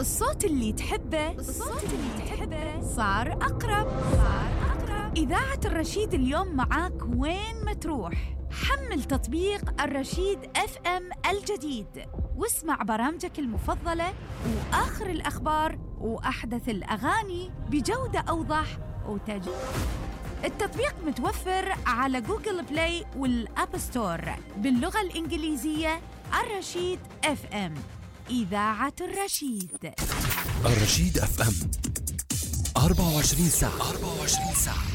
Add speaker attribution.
Speaker 1: الصوت اللي تحبه صار أقرب. إذاعة الرشيد اليوم معاك وين ما تروح. حمل تطبيق الرشيد FM الجديد واسمع برامجك المفضلة وآخر الأخبار وأحدث الأغاني بجودة أوضح التطبيق متوفر على جوجل بلاي والأب ستور باللغة الإنجليزية. الرشيد FM، إذاعة الرشيد.
Speaker 2: الرشيد FM 24 ساعة.